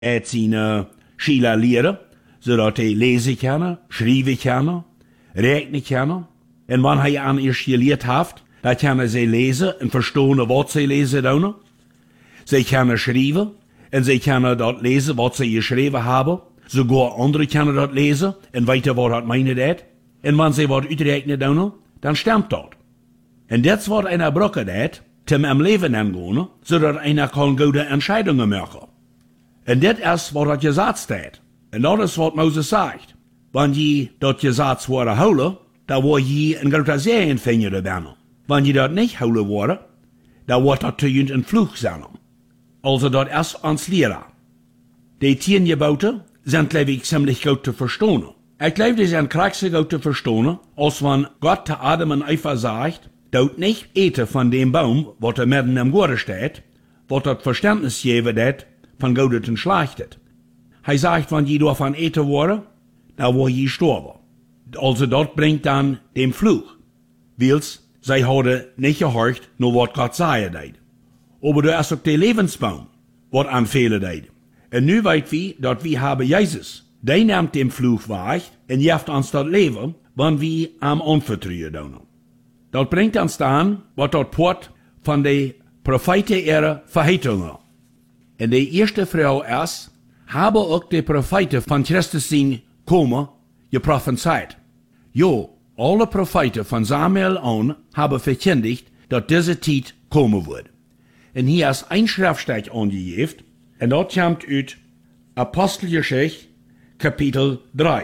et seine Schüler lehren, zodat hij lesen können, schrijven können, rechnen können. En wanneer hij aan eerst geleerd heeft, dan kunnen ze lezen en verstaan wat ze lezen doen. Ze kunnen schrijven en ze kunnen dat lezen wat ze geschreven hebben. Sogar anderen kunnen dat lezen en weten wat dat meint dat. En wanneer ze wat uitrekenen doen, dan stemt dat. En dat is wat einer braucht dat, zum am Leben angehen, zodat einer kan gute Entscheidungen machen. En dat is wat dat gezegd staat. En dat is wat Moses zegt. Wanneer je dat gezegd worden houden, dan word je een grote zeeëntvanger binnen. Wanneer je dat niet houden worden, dan wordt dat te een vloek zijn. Also dat is ons leren. Die 10 geboten zijn, glaube ich, ziemlich gut te verstaan. Ik glaube, die zijn krachtig gut te verstaan, als wanneer Gott te Adam en Eva zegt, dat niet eten van den Baum, wat er midden im Garten staat, wat dat verständnis geven dat van Gott en schlachtet. Hij zegt, wanneer je daarvan eten worden, dan word je gestorben. Also dat brengt dan den Fluch. Wils, zij hadden niet gehorcht naar wat Gott zei deed. Aber er is ook de levensbaum, wat aanvelen deed. En nu weet we dat we hebben Jezus. Die neemt den Fluch weg en geeft ons dat leven, wanneer we hem onvertrouwen doen. Dat brengt ons dan wat dat poort van de profeten ihre verhetungen. En de eerste vrouw is, hebben ook de profeten van Christus zien komen, geprophezeit. Jo, alle profeten van Samuel aan hebben verkondigd dat deze tijd komen wordt. En hier is een schriftstück aangegeven, en dat komt uit Apostelgeschichte, kapitel 3.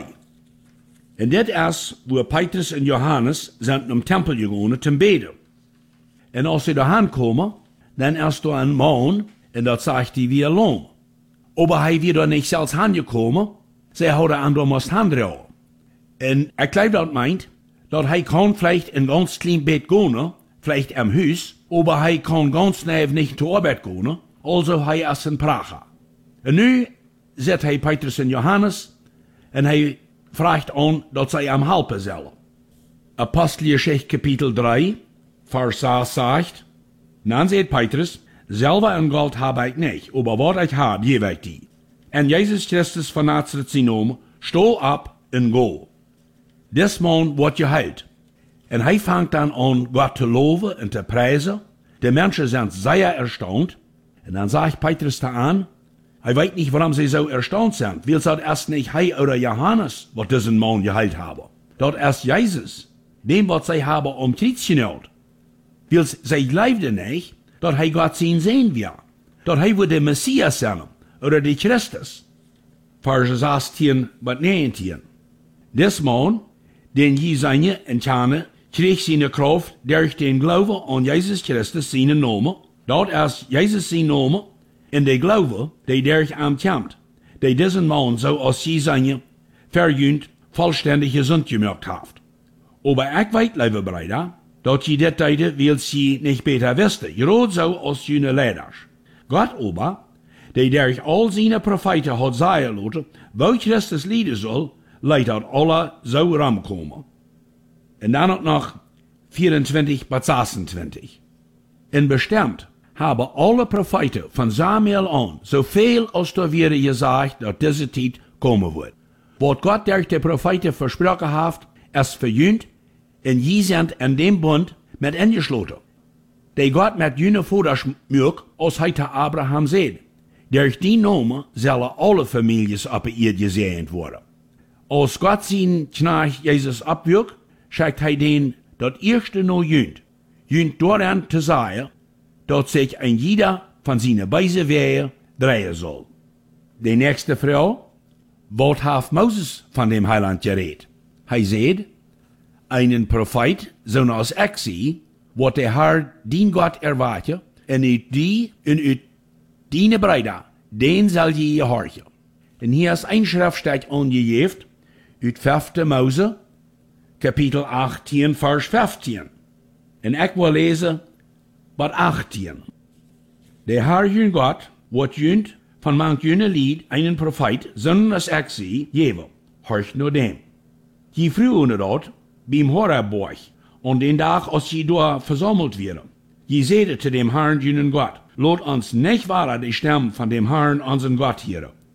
En dit is waar Petrus en Johannes zijn naar de tempel gegaan te beden. En als ze daar komen, dan is er een man, en dat zegt hij weer lang. Aber hij weer er niet zelfs aangekomen, zij hadden aan door moest handelen. En ik geloof dat meint, dat hij kan vielleicht een ganz klein bed gaan, vielleicht am huis, aber hij kan ganz neef niet zur Arbeit gaan, also hij is een prager. En nu zet hij Petrus en Johannes, en hij vraagt aan dat zij hem helpen zullen. Apostelgeschichte kapitel 3, vers 6 zegt, dan zegt Petrus, selber en Geld heb ik niet, aber wat ik heb, geef ik die. En Jezus Christus van Nazareth zijn naam, sta op en go. Des man wordt geheilt. En hij vangt dan aan Gott te loven en te prijzen. De mensen zijn zeer erstaunt. En dan zegt Petrus da aan, hij weet niet waarom ze zo erstaunt zijn. Wil dat erst niet hij oder Johannes, wat deze man geheilt hebben. Dat is Jezus, dem wat zij hebben om Kreuz genäht. Wil zij geloofden niet, dat hij Gott zien zijn wil. Dat hij wordt de Messias zijn, oder de Christus. Vers 16 tot 19. Des man, den je zijn en kennen, kreeg zijn kracht durch den Glauben aan Jezus Christus zijn naam. Dat is Jezus zijn naam en de Glaube, die durch hem komt. Die diesen man, zoals je zijn, verjunt, vollständig gesund gemacht heeft. Aber ik weet, lieve Brüder, dat je dit tijden wil je niet beter wisten, gerade zo als jene leiders. Gott aber, die durch al zijn profeten had zeggen laten, wo Christus leiden zal, leidt dat alle zo ramkomen. En dan ook nog 24 tot 26. En bestemd hebben alle profeten van Samuel aan, zoveel als er weer gezegd dat deze tijd komen wordt. Wat God durch de profeten versproken heeft, is verjunt, en je zijn in dem bund met ingesloten. Die God met jene vaders maakt, als hij te Abraham zei. Durch die namen zullen alle families op de eerd gezegend worden. Als God zijn knecht Jezus opwekt, schickt hij den dat eerste nou junt daaraan te zeggen, dat zich een jeder van zijn beide wegen draaien zal. De nächste vrouw, wat heeft Moses van dem Heiland gereed? Hij zei, einen Prophet, zoals ik zie, wat de Herr dien God erwarte, en uit die en uit diene Brüder, den zal je gehorchen. En hier is een schriftstück aangegeven, uit 5. Mose, kapitel 18, vers 15. En ik wil lezen, wat 18. De Herr jun God, wat junt van manch june lied, einen Prophet, zoals ik zie, geven, horch naar dem. Je vroegen dat, beim Horabborg, und den Tag, als je daar versammelt werden. Je zeide zu dem Herrn, junen Gott, lot uns nicht wahrer die Stimmen von dem Herrn, unseren Gott, hören.